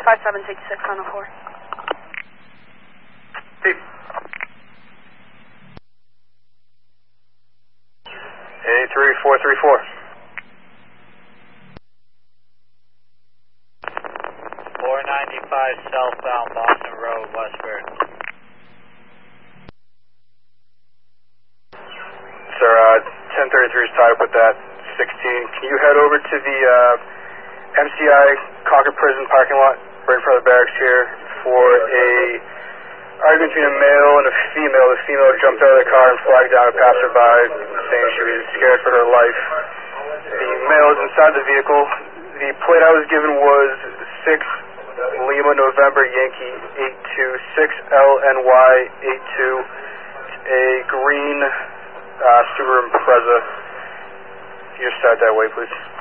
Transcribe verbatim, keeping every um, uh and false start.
five seven, take six on the four. Pete. A three four three four. four ninety-five southbound Boston Road, Westford. Sir, uh, ten thirty-three is tied up with that sixteen. Can you head over to the uh, M C I Concord Prison parking lot, right in front of the barracks here, for a argument between a male and a female. The female jumped out of the car and flagged down a passerby, saying she was scared for her life. The male is inside the vehicle. The plate I was given was six Lima November Yankee eight two six L N Y eight two. A green uh, Subaru Impreza. Can you just start that way, please?